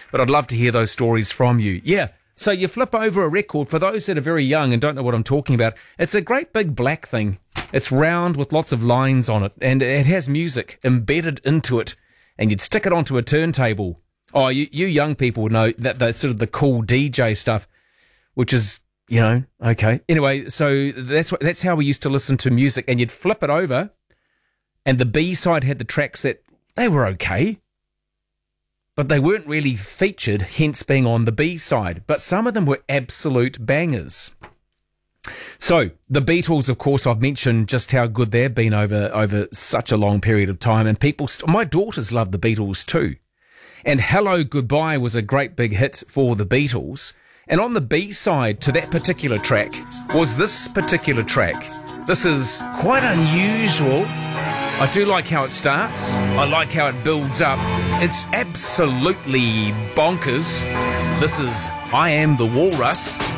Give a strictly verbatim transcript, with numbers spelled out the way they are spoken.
but I'd love to hear those stories from you. Yeah, so you flip over a record. For those that are very young and don't know what I'm talking about, it's a great big black thing. It's round with lots of lines on it, and it has music embedded into it, and you'd stick it onto a turntable. Oh, you, you young people would know that that's sort of the cool D J stuff, which is, you know, okay. Anyway, so that's what, that's how we used to listen to music, and you'd flip it over, and the B-side had the tracks that they were okay, but they weren't really featured, hence being on the B-side. But some of them were absolute bangers. So, the Beatles, of course, I've mentioned just how good they've been over, over such a long period of time, and people, st- my daughters love the Beatles too. And Hello Goodbye was a great big hit for the Beatles. And on the B-side to that particular track was this particular track. This is quite unusual. I do like how it starts. I like how it builds up. It's absolutely bonkers. This is I Am the Walrus.